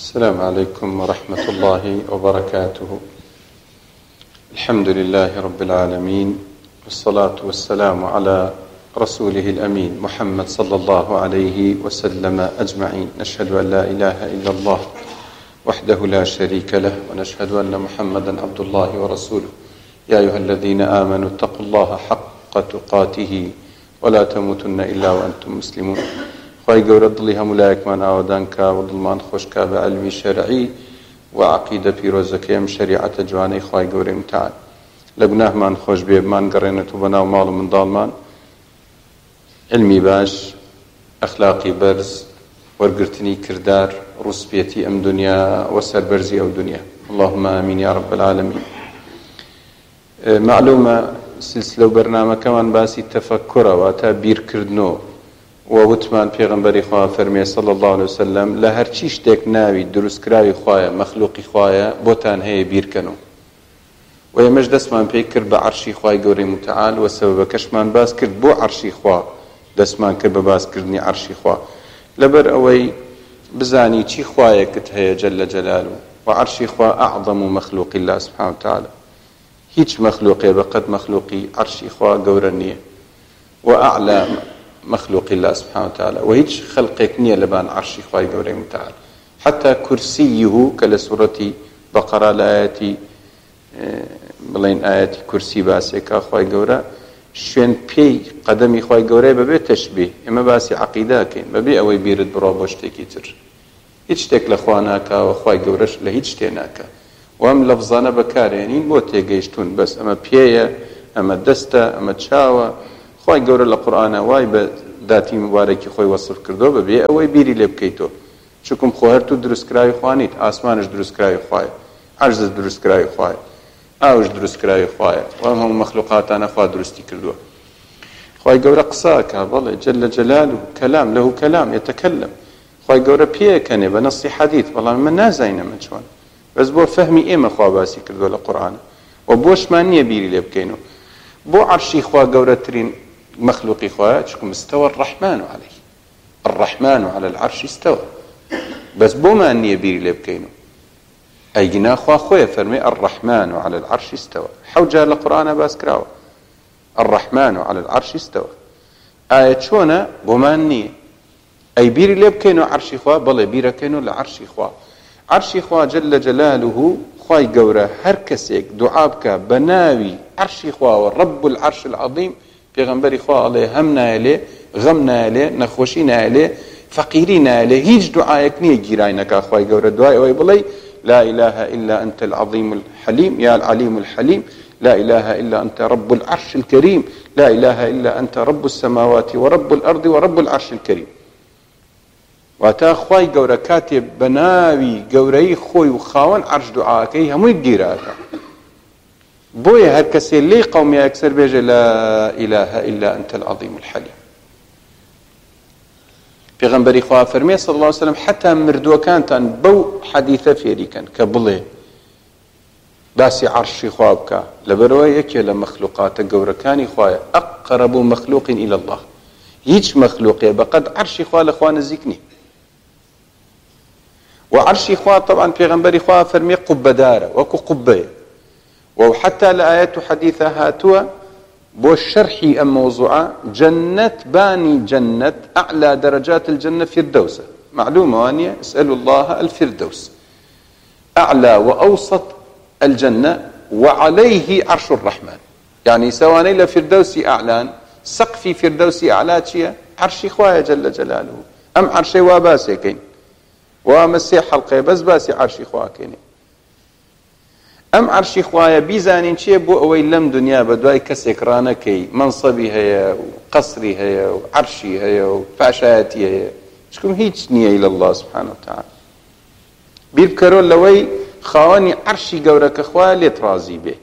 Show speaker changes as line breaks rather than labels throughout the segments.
السلام عليكم ورحمة الله وبركاته. الحمد لله رب العالمين، والصلاة والسلام على رسوله الأمين محمد صلى الله عليه وسلم أجمعين. نشهد أن لا إله إلا الله وحده لا شريك له، ونشهد أن محمدا عبد الله ورسوله. يا أيها الذين آمنوا اتقوا الله حق تقاته ولا تموتن إلا وأنتم مسلمون. خی گەورە دڵی هەمولایەکمان ئاوادان کا و دڵمان خۆشکا بە علمی شەرعی و عەقیدە پیرۆزەکەیم شەریعەتە جوانەی خی گەورەی متعال. لە گوناهمان خۆش بێ بمان گەڕێنێت و بەناو ماڵ و منداڵمان علمی باش، ئەخلاقی بەرز، وەرگرتنی کردار، ڕووسپێتی ئەم دنیا و سەربەرزی ئەو دنیا. اللهم آمین یا رب العالمین. معلومە سلسلە و بەرنامەکەمان باسی تەفەککوڕەوە تا بیرکردنەوە و وتمان پێغەمبەری خوا فەرمێ صلی الله عليه وسلم لە هەرچی شتێک ناوی دروستکراوی خوایە، مەخلوقی خوایە، بۆتان هەیە بیرکەنەوە. و ئێمەش دەستمان پێی کرد بە عەرشی خوای گەورەی متعال و سەبەبەکەشمان باس کرد بۆ عەرشی خوا دەستمان کرد بە باسکردنی عەرشی خوا، لەبەر ئەوەی بزانی چی خوایەکت هەیە جەلە جەلالوه. و عەرشی خوا ئەعظەم مەخلوقی الله سبحانه وتعالى. هیچ مەخلوقێ بەقەد مەخلوقی عەرشی خوا گەورە نییە و ئەعلا مخلوق الله سبحانه وتعالى، وهيج خلقك نية لبان عرشي خواهي قوري متعال. حتى كرسيه كالسورة بقرة لآياتي بلين آياتي كرسي باسيكا خواهي قورا شوين بي قدمي خواهي قوري ببي تشبيه اما باسي عقيدة كين ببي اوي بيرد برابوش تكيتر هيج تك لخواناكا وخواهي قورش لهيج تيناكا وام لفظانا بكارينين بو تيقيشتون بس اما بيايا اما دستا اما تشاوا خی گەورە لە قورئانە وای بە داتی مبارەکی خۆی وەسف کردو بەبێ ئەوەی بیری لێ بکەیتەوە، چونکم خۆ هەر تو دروستکراوی خوانیت، ئاسمانش دروستکراوی خوایە، عەرزت دروستکراوی خوایە، ئاوش دروستکراوی خوایە، و ئەم هەموو مەخلوقاتانە خوا دروستی کردووە. خی گەورە قساکە، بەڵێ جەلە جەلالوه کەلام لەهو کەلام یەتەکەلم. خی گەورە پێیەکەنێ بە نەسی حەدیث، بەڵام من نازانینەمە چۆن، بەس بۆ فەهمی ئێمە خوا باسی کردووە لە قورئانە و بۆشمان نییە بیری لێ بکەینەوە. بۆ عەرشی خوا گەورەترین مخلوقي خواه چكم استوى الرحمن عليه، الرحمن على العرش استوى، بس بوما اني بيري لبكينو اي جنا خواه خويا فرمي الرحمن على العرش استوى. حوجه القرآن باس كراوه الرحمن على العرش استوى آية شونا بوما اني اي بيري لبكينو عرشي خواه بلا بيرا كينو لعرشي خواه. عرشي خواه جل جلاله خواي قورة هركسيك دعابك بناوي عرشي خواه والرب العرش العظيم. پیغمبری خواه علیه هم نایله، غم نایله، نخوشی نایله، فقیری نایله، هیچ دعایک نیه گیرای نکا خواهی گوره دعای اوی بلی لا اله الا انت العظیم الحلیم یا العلیم الحلیم، لا اله الا انت رب العرش الكريم، لا اله الا انت رب السماوات ورب الارض ورب العرش الكريم. واتا خواهی گوره کاتب بناوی گورهی خوی و خاون عرش دعاکی هموی گیراکا بوي هركسي لي قومي أكثر بيجي لا إله إلا أنت العظيم الحليم. پیغمبری خواه فرمي صلى الله عليه وسلم حتى مردو كانتان بو حديثة فيري كان كبلي باسي عرشي خواه بكا لبروا يكي لمخلوقات قوركاني خواه أقرب مخلوق إلى الله. هيج مخلوق بقد عرشي خواه لخوان الزيكني وعرشي خواه طبعا پیغمبری خواه فرمي قبة دارة وكو قبة، وحتى لآيات حديثة هاتوا بو الشرحي أم موضوعة جنة باني جنة أعلى درجات الجنة فردوس. معلومة وانية اسألوا الله الفردوس أعلى وأوسط الجنة وعليه عرش الرحمن، يعني سواني لفردوسي أعلان سقفي فردوسي أعلى عرشي خوايا جل جلاله. أم عرشي واباسي كين ومسيح حلقي بس باسي عرشي خوايا كيني. ام عرشي خوايا بيزانين چه بو اوي لم دنيا بدواي كسك رانكي منصبي هيا وقصري هيا وعرشي هيا وفاشاتي هيا شكم هيج نية الى الله سبحانه وتعالى. بيبكرون لوي خاواني عرشي قورك اخوة ليترازي به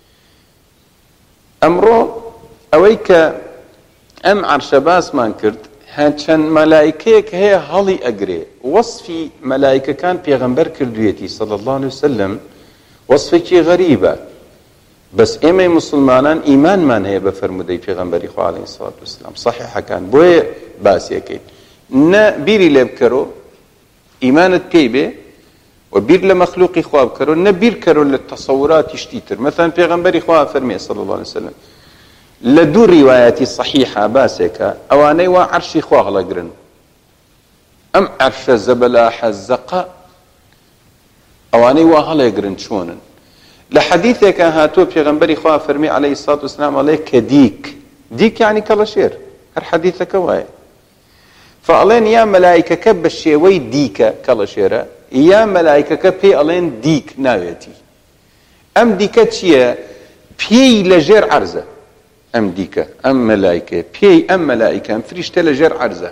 امرو اويك ام عرش باس ما انكرت هاتشان ملائكيك هي هالي اقري وصفي ملائكة كان بيغمبر كردويتي صلى الله عليه وسلم وصفك غريبة، بس إما مسلمانان إيمان من هي بفرمودي پیغمبري خواه عليه الصلاة والسلام صحيحة كان بوي باسي أكيد نا بيري لبكرو إيمانت بيبه و بیر لە مەخلوقی خوا بکەرەوە نە بیر کەرەوە لە تەسەوراتی شتی تر. مەثەن پێغەمبەری خوا فەرمێ صلی الله عليه وسلم لە دوو ڕیوایەتی صحیحە باسێکە ئەوانەی وا عەرشی خوا هەڵەگرن ئەم عەرشە زەبەلاحە زەقە ئەوانەی وا هەڵەگرن چۆنن. لە حەدیثێکە هاتووە پێغەمبەری خوا فەرمێ عەلەیهی سڵات وسلام ئەڵێ کە دیک یعنی کەڵەشێر هەر حەدیثەکە وایە فەڵێن یا مەلایکەکە بە شێوەی دیکە کەڵەشێرە یا مەلایکەکە پێ ئەڵێن دیک ناوێتی. ئەم دیکە چییە؟ پێی لە ژێر عەرزە. ئەم دیکە ئەم مەلایکە پێی ئەم مەلایکە ئەم فریشتە لە ژێر عەرزە.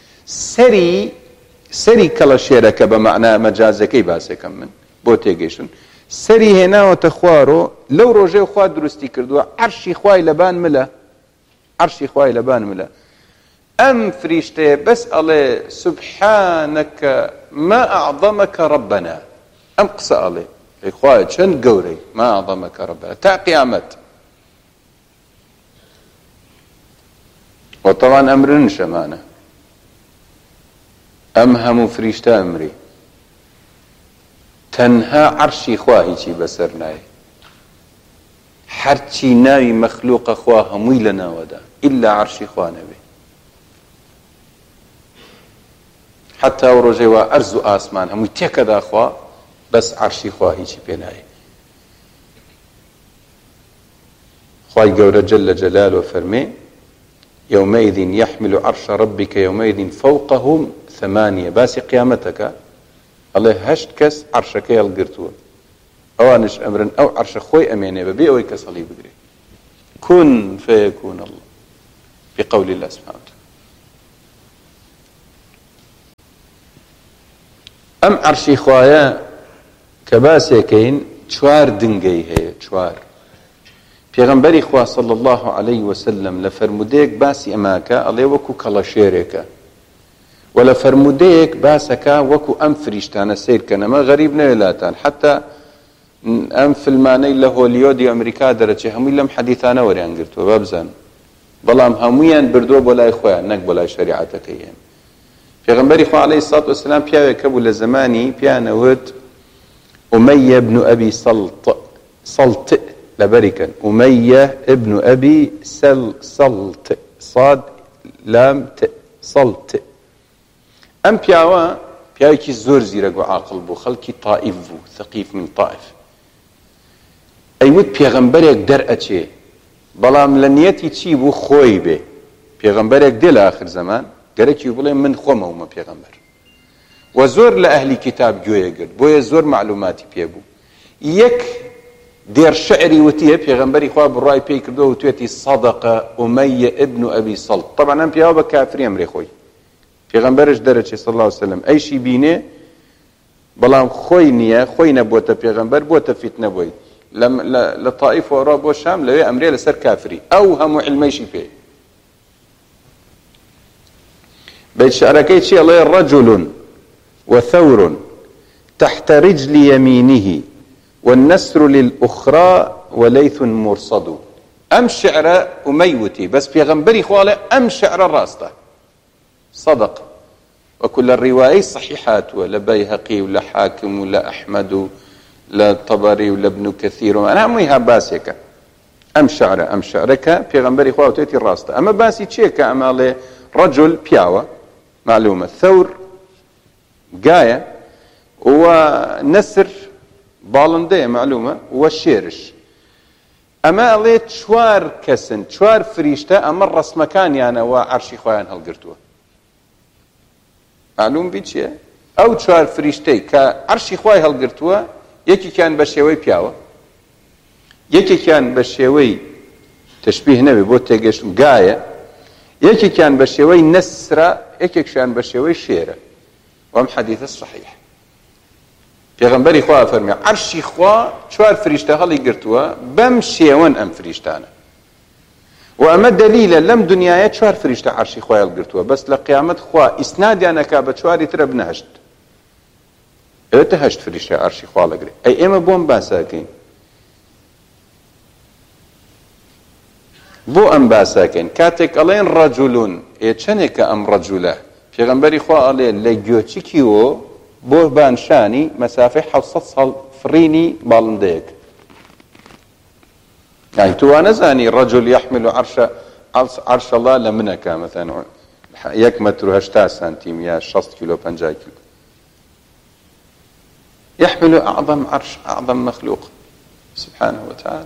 سەری کەڵەشێرەکە بە مەعنای مەجازەکەی باسەکەم من بۆ تێگەیشتن سەری هێناوەتە خوارۆ لەو ڕۆژەی خوا دروستی کردووە عەرشی خوای لەبان ملە عەرشی خوای لەبان ملە. ئەم فریشتەیە بەس ئەڵێ سوبحانەکە ما ئەعظەمەکە ڕەبەنا ئەم قسە ئەڵێ ئەی خوایە چەند گەورەی ما ئەعظەمەکە ڕەبەنا تا قیامەت. وەتەوان ئەمرن شەمانە ئەم هەموو فریشتە ئەمری تەنها عەرشی خوا هیچی بەسەر نایە هەرچی ناوی مەخلوقە خوا هەمووی لە ناوەدا ئیلا عەرشی خوا نەبێ. حتا ئەو ڕۆژەی وا ئەرز و ئاسمان هەمووی تێکەدا خوا بەس عەرشی خوا هیچی پێ نایە. خوای گەورە جەلە جەلالۆ فەرمێ يومئذ يحمل عرش ربك يومئذ فوقهم ثمانية باسی قیامەتەکە ئەڵێ هەشت کەس عەرشەکەی هەڵگرتووە ئەوانش ئەمرن ئەو عەرشە خۆی ئەمێنێ بەبێ ئەوەی کەس هەڵی بگرێ كن فيكون الله بقول الله سبحانه وتعالى. ئەم عەرشی خوایە کە باسێکەین چوار دنگەی هەیە چوار. پێغەمبەری خوا صلی الله عليه وسلم لە فەرمودەیەک باسی ئەماکە ئەڵێ وەکو کەڵەشێرێکە و لە فەرمودەیەک باسەکە وەکو ئەم فریشتانە سیرکەن. ئەمە غەریب نەوێ لاتان حتا ئەم فیلمانەی لە هۆلیۆدی ئەمریکا دەرەچێ هەمووی لەم حەدیثانە وەریان گرتووە بابزان بەڵام هەموویان بردووە بۆ لای خۆیان نەک بۆ لای شەریعەتەکەی هێن. پێغەمبەری خوا عەلەیهی سڵات وسلام پیاوێکە بوو لە زمانی پیانەوت ئومەیە بن ئەبی سەڵت لبركا أمية ابن أبي سلط صاد لام ت صلت أم بياوكي زور زيرق وعاقل بو خلقي طائف بو ثقيف من طائف أيوت بيغمبرك درأتي بلام لنيتي تشي بو خوي بي بيغمبرك دي لآخر زمان قرأت يقولين من خوما وما بيغمبر وزور لأهل كتاب جوية قرد بو يزور معلوماتي بيبو يك دير شعري وتيه بيغمبري خواه بالرأي بي كردوه وتويتي صدق أمية ابن أبي سلط. طبعا أم بيهاوبا كافرين أمري خوي بيغمبرش درجة صلى الله عليه وسلم أي شي بيني بلام خوي نية خوي نبوتا بيغمبر بوتا فتنة بوي لطائف وراب والشام لوي أمري لسر كافري أو هم علمي شي بي بيت شعركي شي الله رجل وثور تحت رجل يمينه والنسر للأخرى وليث مرصد. أم شعر أميوتي بس بيغمبري خواله أم شعر راسته صدق. وكل الرواية صحيحات ولا بيهقي ولا حاكم ولا أحمد ولا طبري ولا ابن كثير أنا أميها باسيك أم شعرك بيغمبري خواله تيتي راسته. أما باسي تشيك أمالي رجل بياوة معلومة ثور قاية ونسر باڵندەیە معلومە وە شێرش. ئەمە ئەڵێ چوار کەسن چوار فریشتە ئەمە ڕەسمەکانیانەوە عەرشی خۆیان هەڵگرتووە. معلوم بی چییە؟ ئەو چوار فریشتەی کە عەرشی خۆی هەڵگرتووە یەکێکیان بە شێوەی پیاوە یەکێکیان بە شێوەی تەشبیه نەبێ بۆ تێگەشتن گایە یەکێکیان بە شێوەی نەسرە یەکێکیان بە شێوەی شێرە. وەم حەدیثە صحیح. پێغەمبەری خوا فەرمێ عەرشی خوا چوار فریشتە هەڵی گرتووە بەم شێوەن ئەم فریشتانە و ئەمە دەلیلە لەم دنیاە چوار فریشتە عەرشی خوای هەڵگرتووە بەس لە قیامەت خوا ئیسنادیانەکا بە چواری ترە بنە هەشت ئێوەتە هەشت فریشتە عەرشی خوا لەگرێ. ئەی ئێمە بۆم باساکەین بۆ ئەم باساکەین کاتێک ئەڵێن ڕەجولون ئێ چەندێکە ئەم ڕەجولە پێغەمبەری خوا ئەڵێ لە گوێچکیوە بۆ بانشانی مەسافەی 700 ساڵ فرینی باڵندەیەک. يعني تو نزاني رجل يحمل عرش الله لمنك مثلا 1 متر و80 سنتيم يا 60 كيلو 50 كيلو يحمل أعظم عرش أعظم مخلوق سبحانه وتعالى.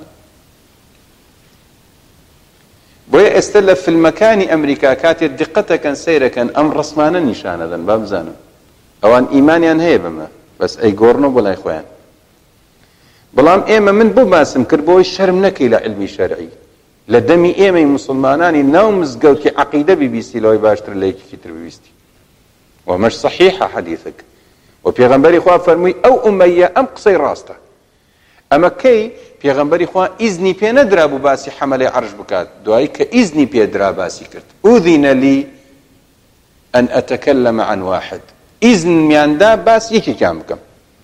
بوي استلف في المكان أمريكا كاتي دقتك كان سيرة كان أمر رسمانا نشانا ذن باب زانو أوان إيمانيان هي بما بس أي قورنو بلا إخوان بلام إيما من بو باسم كربوي الشرم نكي لعلمي شرعي لدمي إيما مسلماناني نوم مزقوتي عقيدة بيبيستي لو يباشتر ليك فيتر بيبيستي ومش صحيحة حديثك وبيغنبري خواه فرمي أو أمية أم قصي راسته أما كي بيغنبري خواه إذني بي ندرابو باسي حملي عرش بكات دعاي كإذني بي دراب باسي كرت أذن لي أن أتكلم عن واحد إذن ميان دا باس يكي كامكم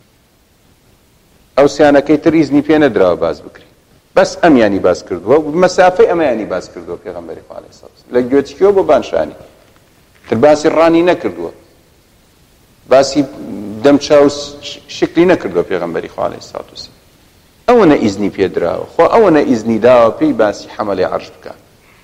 أو سيانا كيتر إذني بي ندرابو باس بكري بس أم يعني باس كردوا بمسافة أم يعني باس كردوا بيغنبري خواه عليه الصلاة والسلام لقيوتي كيو بو بانشاني ترباسي الراني نكردوا باسي دم چاوس شکلی نکردو پیغمبری خواه علیه الصلاة والسلام اونا اذنی پی دراو خو اونا اذنی داو پی باسی حمل عرش بکن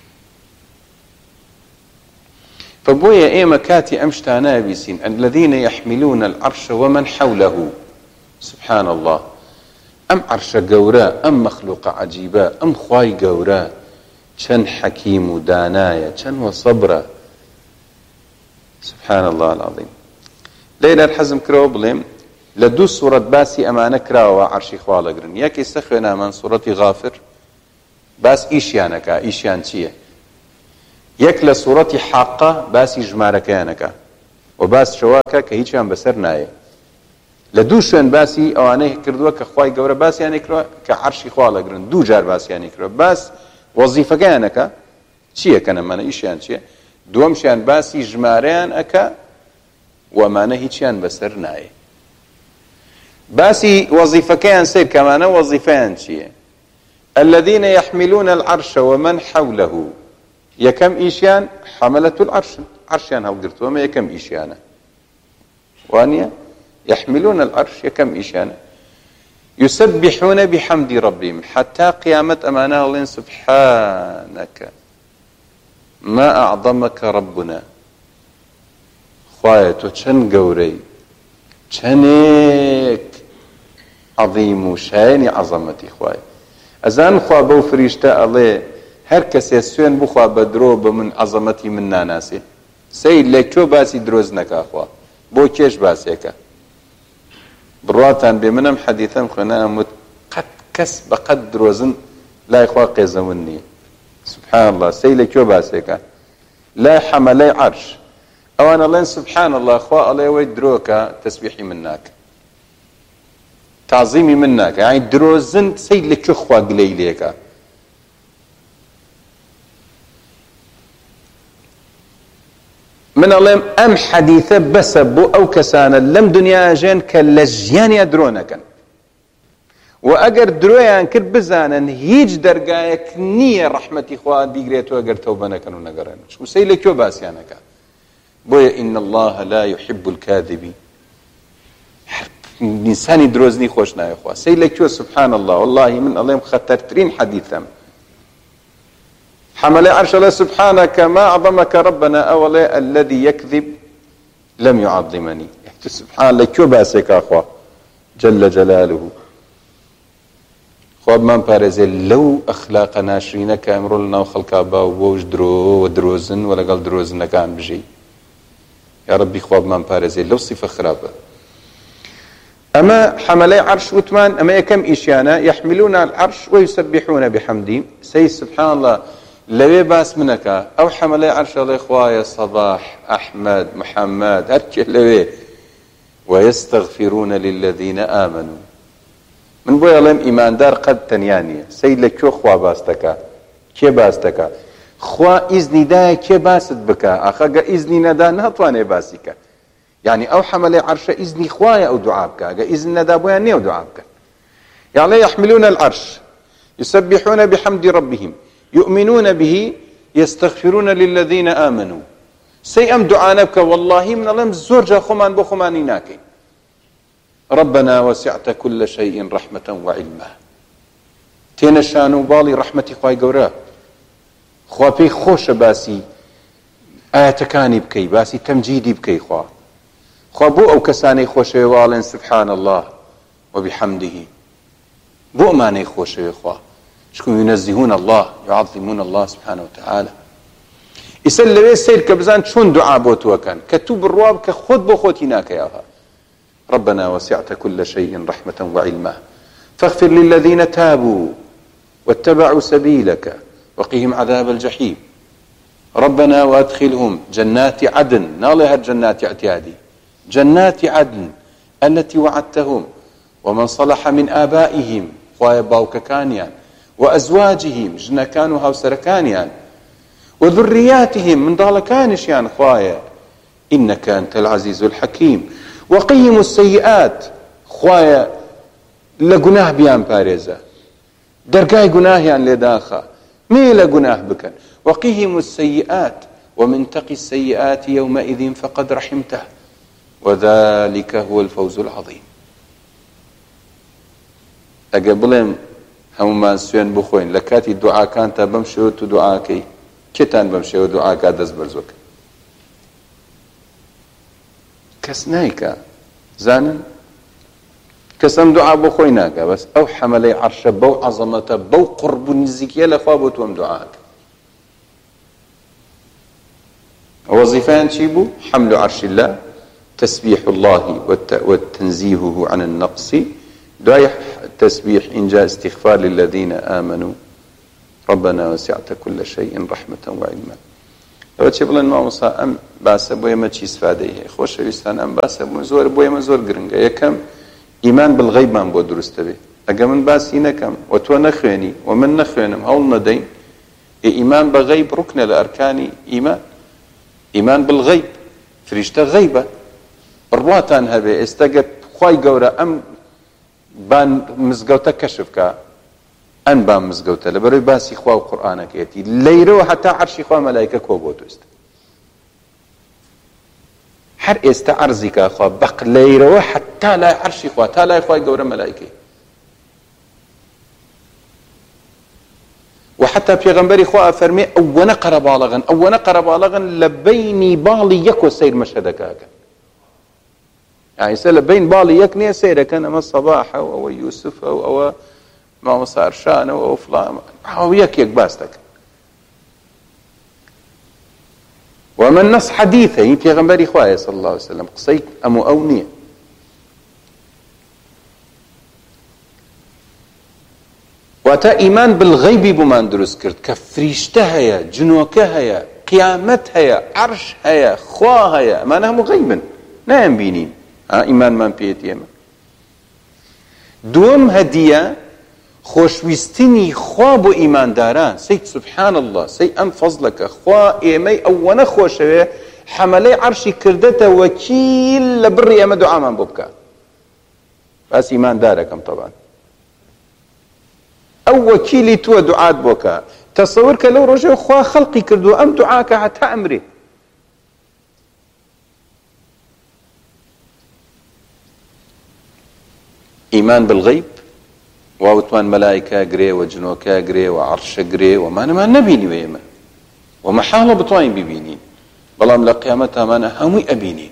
فبويا ايما كاتي امشتانا بيسين الذين يحملون العرش ومن حوله سبحان الله ام عرش قورا ام مخلوق عجيبا ام خواي قورا چن حكيم ودانايا چن وصبرا سبحان الله العظيم. ليلة الحزم كراو بليم لدو سورة باسي أمانة كراو عرشي خوالا قرن ياكي سخونا من سورة غافر باس إيشيانكا إيشيان چيه يك لسورة حاقة باسي جماركيانكا وباس شواكا كهيشان بسرناي لدو شوين باسي أوانيه كردوا كخواي قورا باسي يعني كراو كعرشي خوالا قرن دو جار باسي يعني كراو باس وظيفة كيانكا چيه كان أمانة إيشيان چيه دوم شان باسي جماريان أكا ومانە هیچیان بەسەر نایە باسی وەزیفەکەیان سێ کەمانە وەزیفەیان چییە الذين يحملون العرش ومن حوله یەکەم ئیشیان حملة العرش عرشیان هەڵگرتووە یەکەم ئیشیانە وانە يحملون العرش یەکەم ئیشیانە يسبحون بحمد ربهم حتى قيامة أمانة الله سبحانك ما أعظمك ربنا خوایە تۆ چەند گەورەی چەندێک عەظیم و شایەنی عەزەمەتی خوایە ئەزان خوا بەو فریشتە ئەڵێ هەر کەسێ سوێن بخوا بە درۆ بە من عەزەمەتی من ناناسێ سەید لە کۆ باسی درۆز نەکا خوا بۆ کێش باسێکە بڕواتان بێ منم حەدیثەم خوێنام وت قەت کەس بە قەت درۆزن لای خوا قێزەون نییە سبحان الله سەید لە کۆ باسێکە لای حەمەلەی عەرش أوانا الله سبحان الله أخوة الله يوي دروكا تسبيحي منك تعظيمي منك يعني دروزن سيد لك أخوة قليليك من الله أم حديثة بس بو أو كسانا لم دنيا جان كاللجيان يدرونك وأجر درويان كر بزانا هيج درجايك نية رحمة إخوة بيقريتو أجر توبنا كانوا نقرأنا شو سيد لك باسيانك بويا إن الله لا يحب الكاذبين إنساني دروزني خوشنا يا أخوة سيلك سبحان الله والله من الله مخطرترين حديثا حمل عرش الله سبحانك ما أعظمك ربنا أولا الذي يكذب لم يعظمني سبحان الله كيو باسك أخوة جل جلاله خواب من بارزل لو أخلاق ناشرينك أمر لنا وخلقا باو بوش درو ودروزن ولا قال دروزن كان بجي يا ربي خواب من بارزي لو صفة خرابة أما حملي عرش وثمان أما كم إيشيانا يحملون العرش ويسبحون بحمدهم سي سبحان الله لوي باس منك أو حملي عرش الله إخوايا صباح أحمد محمد هركي لوي ويستغفرون للذين آمنوا من بويا لهم إيمان دار قد تنيانية سيد لك شو خوا باستكا كي باستكا خوا إذني دا كي باسد بكا أخاقا إذني ندا نهطواني باسيكا يعني أو حمل عرش إذني خوايا أو دعابك إذن ندا بواني أو دعابك يعني يحملون العرش يسبحون بحمد ربهم يؤمنون به يستغفرون للذين آمنوا سيئم دعانبك والله من الله زورجا خمان بو خماني ناكي ربنا وسعت كل شيء رحمة وعلما تێنە شان و باڵی ڕەحمەتی خوای گەورە خوا پێی خۆشە باسی ئاەتەکانی بکەی باسی تەمجیدی بکەی خوا بۆ ئەو کەسانەی خۆشەوێ واڵێن سبحان الله وبحمده بۆ ئەمانەی خۆشەوێ خوا چکو ينزهون الله يعظمون الله سبحانه وتعالى ئیسا لەوێ سیر کە بزان چۆن دوعا بۆ تۆکەن کە تو بڕوا کە خۆت بۆ خۆتی ناکەیەوە ربنا وسعت كل شيء رحمة وعلما فاغفر للذين تابوا واتبعوا سبيلك وقهم عذاب الجحيم ربنا وادخلهم جنات عدن نالها جنات اعتيادي جنات عدن التي وعدتهم ومن صلح من آبائهم خوايا باوككانيان وأزواجهم جنكانها وسركانيان وذرياتهم من ضالكانشيان خوايا إنك أنت العزيز الحكيم وقيم السيئات خوايا لقناه بيان باريزا درقاي قناهيان لداخا ميلا قناه بكن وقيهم السيئات ومن تقي السيئات يومئذ فقد رحمته وذلك هو الفوز العظيم أقبلهم هەمومان سوێن بخۆین لە کاتی دوعاکانتە بەم شێوە تو دوعاکەی کێتان بەم شێوە دوعاکە دەست بەرزۆکە کەس نایکە زانن کەسم دوعا بۆ خۆی ناکە بەس ئەو حەمەلەی عەرشە بەو عەزەمەتە بەو قورب و نزیکیە لەخوا بۆ تۆم دوعاکە وەزیفەیان چی بوو؟ حەمل عەرشی الله تسبيح الله وتنزيهه عن النقص دعاء تسبيح إن جاء استغفار للذين آمنوا ربنا وسعت كل شيء رحمة وعلما لو تشبلن ما وصا أم باس بوي ما تشي استفاديه خوش ويستان أم باس زور بوي ما زور قرنجا يكم إيمان بالغيب من بود درست به أجا من باس ينكم وتو نخويني ومن نخوينم هول ندين إيمان بالغيب ركن الأركان إيمان بالغيب فريشته غيبة برواتان هبه استجب خواي جورا أم بان مزگەوتە کەشفکە ئەن بان مزگەوتە لەبەرەوەی باسی خوا و قورئانەکەیەتی لەیرەوە هەتا عەرشی خوا مەلایکە کۆ بۆ تۆست هەر ئێستا عەرزی کا خوا بەق لەیرەوە هەتا لای عەرشی خوا تا لای خوای گەورە مەلایکەی وحتى پێغەمبەری خوا فەرمێ ئەوەنە قەرەباڵغن لە بەینی باڵی یەک و سەیر مەشهەدەکەکەن يعني سلا بين بالي يكني سيرة كان أما الصباح أو يوسف أو ما صار شان أو فلان أو يك باستك ومن نص حديثه يمكن غنبري خوايا صلى الله عليه وسلم قصيت أمو أونية واتا إيمان بالغيب بمان دروس كرت كفريشتها يا جنوكها يا قيامتها يا عرشها يا خواها يا ما نهم غيبا نعم بينين ئیمان مان پێێتێمە دووەم هەدیە خۆشویستنی خوا بۆ ئیمانداران سەی سبحان الله سەی ئەم فەزلەکە خوا ئێمەی ئەوەنە خۆشەوێ حەمەلەی عەرشی کردەتە وەکیل لە بڕی ئەمە دوعامان بۆ بکە باس ئیماندارەکەم طبعا ئەو وەکیلی تووە دوعات بۆکە تەسەوەر کە لەو ڕۆژەوە خوا خەڵقی کردووە ئەم دوعاکە هەتا ئەمرێ إيمان بالغيب ووتوان ملائكة قري وجنوكا قري وعرش قري وما نبيني ويما وما حاله بطوين ببينين بلام لقيامتها ما همي أبينين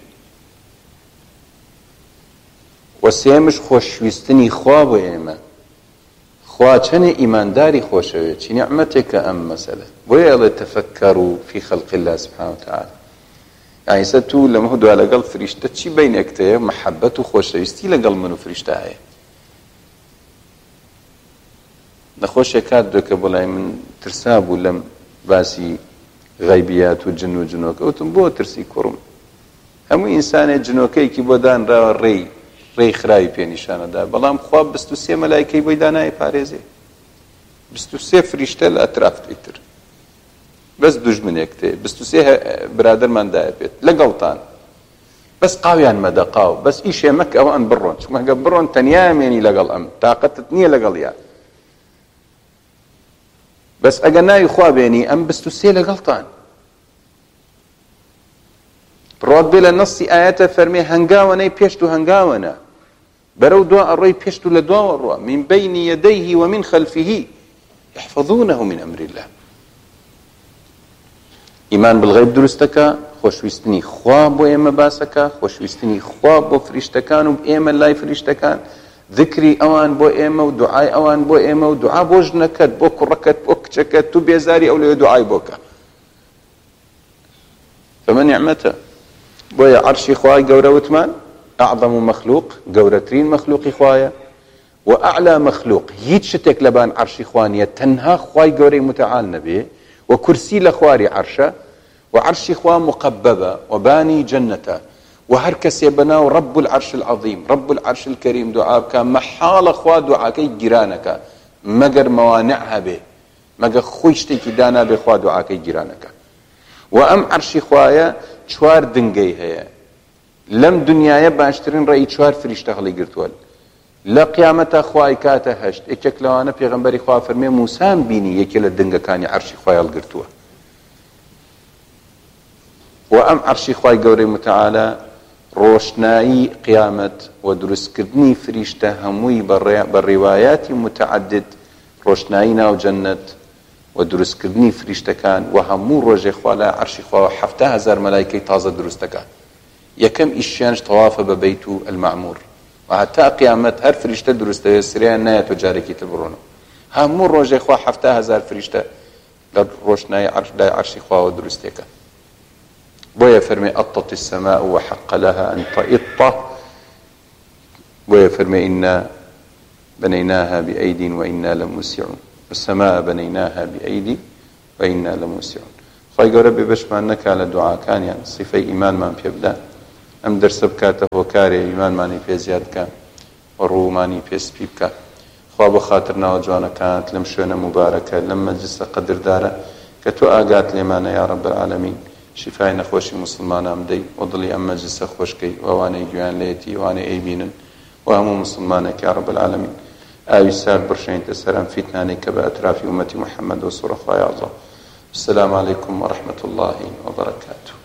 وسيمش خوشويستني خواب ويما خواتني إيمان داري خوشوية نعمتك أم مسألة ويلا تفكروا في خلق الله سبحانه وتعالى يعني ستو لما هدو على قلب فريشتة چي بينك تيه محبة خوشويستي لقلب منو فريشتة هاي نخوش يكاد دوك بولاي من ترسابو لم باسي غيبيات وجن وجنوك وتم بو ترسي كرم همو إنسان جنوكي كي بودان را ري خراي بينشان دا بلام خواب بستو سي ملايكي بويداناي باريزي بستو سي فريشتة الأطراف تيتر بس دجمنك تي بستو سي برادر من دا بيت لقلطان بس قاويان مدى قاو بس إيش يمك أو أن برون شو ما برون تنياميني لقل أم طاقتتني لقل يا بس أجناي خوابيني أم بستوسيلة غلطان رد بلا نص آيات فرمي هنجاونا بيشتو هنجاونا بەرەو دوا ئەڕۆی پێشت و لە دواوە ڕوە من بين يديه ومن خلفه يحفظونه من أمر الله. ئیمان بالغیب دروستەکە، خۆشویستنی خوا بۆ ئێمە باسەکە، خۆشویستنی خوا بۆ فریشتەکان و ئێمە لای فریشتەکان، ذکری ئەوان بۆ ئێمە و دوعای ئەوان بۆ ئێمە و دوعا بۆ ژنەکەت، بۆ کوڕەکەت، بۆ کچەکەت، تو بێزاری ئەو لێ دوعای بۆکە. فمە نیعمەتە. بۆیە عەرشی خوای گەورە وتمان ئەعظەم مەخلوق، گەورەترین مەخلوقی خوایە، و ئەعلا مەخلوق، هیچ شتێک لەبان عەرشی خوا نییە تەنها خوای گەورەی متعال نەبێ، و کورسی لە خواری عەرشە، و عەرشی خوا مقببە و بانی جەنەتە، و هەر کەسێ بەناو رب العرش العظیم رب العرش الكريم دوعا بکە مەحاڵە خوا دوعاکەی گیرانەکە مەگەر مەوانع هەبێ، مەگە خۆی شتێکی دانابێ خوا دوعاکەی گیرانەکە. و ئەم عەرشی خوایە چوار دنگەی هەیە. لەم دنیاە باشترین ڕێی چوار فریشتە هەڵی گرتووە. لە قیامەتە خوای کاتە هەشت یەکێک لەوانە پێغەمبەری خوا فەرمێ موسام بینی یەکێ لە دنگەکانی عەرشی خوای هەڵگرتووە. و ئەم عەرشی خوای گەورەی متعالە ڕۆشنایی قیامەت و دروستکردنی فریشتە هەمووی بە ڕیوایاتی متعدد، ڕۆشنایی ناو جەنەت و دروستکردنی فریشتەکان، و هەموو ڕۆژێ خوا لە عەرشی خوا 7,000 مەلایکەی تازە دروستەکە. یەکەم ئیشیانش تەوافە بە بەیت و المەعموور، و هەتا قیامەت هەر فریشتە دروستەوێ سریان نایەت و جارێکی تر بڕۆنەوە. هەموو ڕۆژێ خوا 7,000 فریشتە لە ڕۆشنایی لای عەرشی خواوە دروستێکە. بۆیە فەرمێ ئەطت السەماء وحق لها أن تئط، بۆیە فەرمێ ئینا بنيناها بأيد وإنا لموسعون، والسماء بنيناها بأيد وإنا لموسعون. خی گەورە بێ بەشمان نەکا لە دوعاکانیان سیفەی ئیمانمان پێ بدە، ئەم دەرسە بکاتە هۆکارێ ئیمانمانی پێ زیاد بکە و ڕوومانی پێسپی بکە. خوا بۆ خاتر ناوە جوانەکانت لەم شوێنە مبارەکە لەم مەجلیسە قەدردارە کە تۆ ئاگات لێمانە یا رب العالمین، شیفای نەخۆشی مسلمانان بدەی و دڵی ئەم مەجلیسە خۆشکەی، وانەی گویان لێتی، وانەی ئەیبینن، و هەموو مسلمانێک یا رب العالمین ئاوی سار بڕشێنیتە سەرم فیتنانێک کە بە ئەترافی ئومەتی محەممەد و سوڕە خوای ئەڵڵا. السلام عليكم ورحمة الله وبركاته.